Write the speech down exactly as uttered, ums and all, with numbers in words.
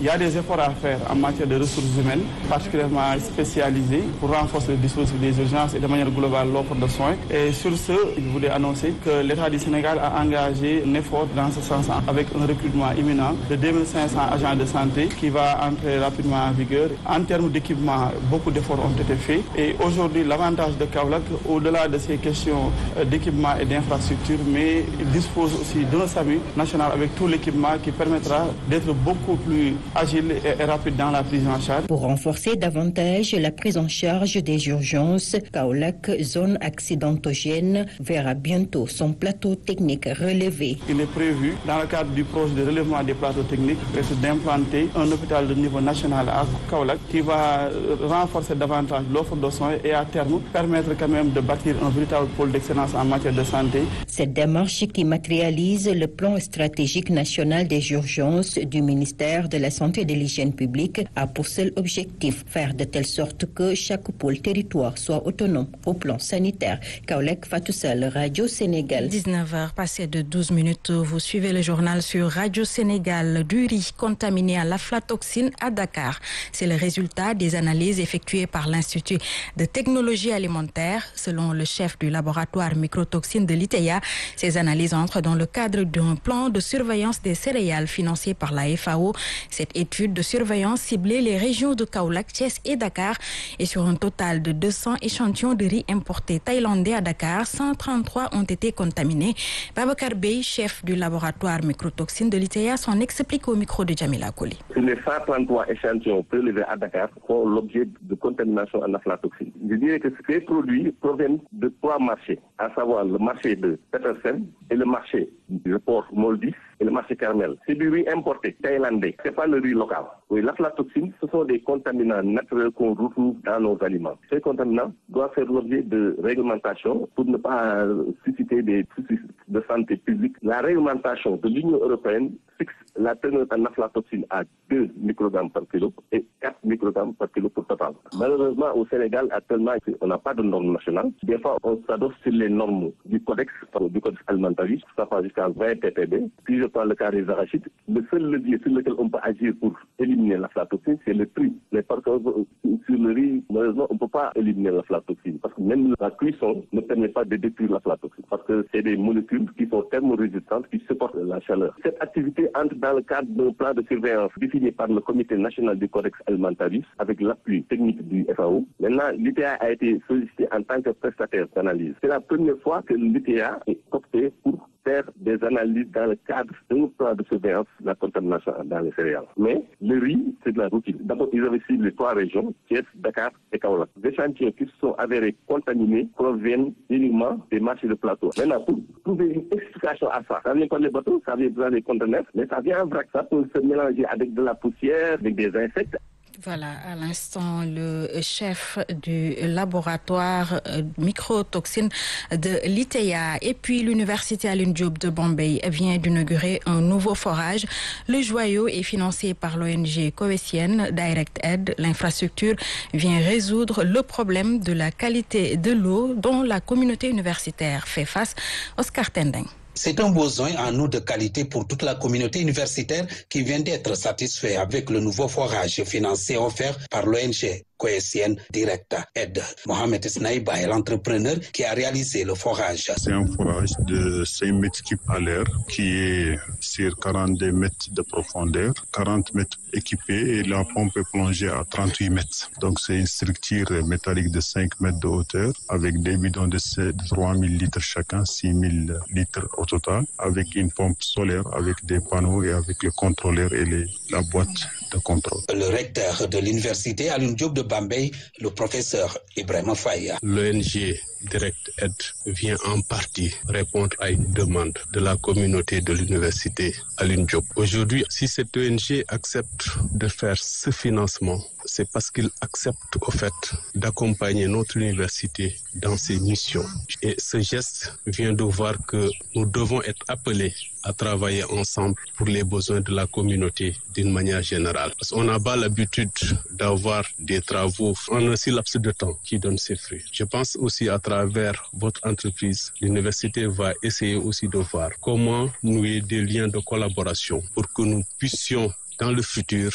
Il y a des efforts à faire en matière de ressources humaines, particulièrement spécialisées, pour renforcer le dispositif des urgences et de manière globale l'offre de soins. Et sur ce, je voulais annoncer que l'État du Sénégal a engagé un effort dans ce sens avec un recrutement imminent de deux mille cinq cents agents de santé qui va entrer rapidement en vigueur. En termes d'équipement, beaucoup d'efforts ont été faits. Et aujourd'hui, l'avantage de Kaolack, au-delà de ces questions d'équipement et d'infrastructure, mais il dispose aussi d'un SAMU national avec tout l'équipement qui permettra d'être beaucoup plus agile et rapide dans la prise en charge. Pour renforcer davantage la prise en charge des urgences, Kaolack, zone accidentogène, verra bientôt son plateau technique relevé. Il est prévu, dans le cadre du projet de relèvement des plateaux techniques, d'implanter un hôpital de niveau national à Kaolack qui va renforcer davantage l'offre de soins et à terme permettre quand même de bâtir un véritable pôle d'excellence en matière de santé. Cette démarche qui matérialise le plan stratégique national des urgences du ministère de la Santé et de l'Hygiène publique a pour seul objectif faire de telle sorte que chaque pôle territoire soit autonome au plan sanitaire. Kaolack, Fatou Sall, Radio Sénégal. dix-neuf heures passées de douze minutes, vous suivez le journal sur Radio Sénégal. Du riz contaminé à l'aflatoxine à Dakar. C'est le résultat des analyses effectuées par l'Institut de technologie alimentaire. Selon le chef du laboratoire microtoxines de l'I T E A, ces analyses entrent dans le cadre d'un plan de surveillance des céréales financé par la F A O. Cette étude de surveillance ciblait les régions de Kaolack, Thiès et Dakar. Et sur un total de deux cents échantillons de riz importés thaïlandais à Dakar, cent trente-trois ont été contaminés. Babacar Bey, chef du laboratoire microtoxines de l'I T E A, s'en explique au micro de Jamila Koli. Sur les cent trente-trois échantillons prélevés à Dakar font l'objet de contamination en aflatoxine. Je dirais que ces produits proviennent de trois marchés, à savoir le marché de Petersen et le marché du port Moldis et le marché Carmel. C'est du riz importé thaïlandais, c'est pas le riz local. Oui, l'aflatoxine, ce sont des contaminants naturels qu'on retrouve dans nos aliments. Ces contaminants doivent faire l'objet de réglementation pour ne pas susciter des soucis de santé publique. La réglementation de l'Union européenne fixe la teneur en aflatoxine à deux microgrammes par kilo et quatre microgrammes par kilo pour total. Malheureusement, au Sénégal, actuellement, on n'a pas de normes nationales. Des fois, on s'adosse sur les normes du codex, du codex alimentaire, ça va jusqu'à vingt ppb. Si je prends le cas des arachides, le seul levier sur lequel on peut agir pour éliminer l'aflatoxine, c'est le tri. Mais par contre, sur le riz, malheureusement, on ne peut pas éliminer l'aflatoxine parce que même la cuisson ne permet pas de détruire l'aflatoxine parce que c'est des molécules qui sont thermorésistantes, qui supportent la chaleur. Cette activité entre dans le cadre d'un plan de surveillance défini par le Comité national du codex alimentaire avec l'appui technique du F A O. Maintenant, l'I T E A a été sollicité en tant que prestataire d'analyse. C'est la première fois que l'I T E A est opté pour faire des analyses dans le cadre d'un plan de surveillance de la contamination dans les céréales. Mais le riz, c'est de la routine. D'abord, ils avaient ciblé trois régions, Thiès, Dakar et Kaolack. Des échantillons qui se sont avérés contaminés proviennent uniquement des marchés de plateau. Maintenant, pour trouver une explication à ça, ça vient par les bateaux, ça vient dans les conteneurs, mais ça vient en vrac. Ça peut se mélanger avec de la poussière, avec des insectes. Voilà, à l'instant, le chef du laboratoire microtoxines de l'I T E A. Et puis, l'université Alioune Diop de Bombay vient d'inaugurer un nouveau forage. Le joyau est financé par l'O N G koweïtienne Direct Aid. L'infrastructure vient résoudre le problème de la qualité de l'eau dont la communauté universitaire fait face. Oscar Tendeng. C'est un besoin en eau de qualité pour toute la communauté universitaire qui vient d'être satisfait avec le nouveau forage financé offert par l'O N G koweïtienne Direct Aid. Mohamed Snaïba est l'entrepreneur qui a réalisé le forage. C'est un forage de cinq mètres cubes à l'air qui est sur quarante-deux mètres de profondeur, quarante mètres équipé et la pompe est plongée à trente-huit mètres. Donc c'est une structure métallique de cinq mètres de hauteur avec des bidons de trois mille litres chacun, six mille litres au total, avec une pompe solaire, avec des panneaux et avec le contrôleur et les, la boîte de contrôle. Le recteur de l'université Alioune Diop de Bombay, le professeur Ibrahima Faye. L'O N G Direct Aid vient en partie répondre à une demande de la communauté de l'université Alioune Diop. Aujourd'hui, si cette O N G accepte de faire ce financement, c'est parce qu'il accepte au fait d'accompagner notre université dans ses missions. Et ce geste vient de voir que nous devons être appelés à travailler ensemble pour les besoins de la communauté d'une manière générale. Parce qu'on n'a pas l'habitude d'avoir des travaux en un si laps de temps qui donnent ses fruits. Je pense aussi à travers votre entreprise, l'université va essayer aussi de voir comment nouer des liens de collaboration pour que nous puissions dans le futur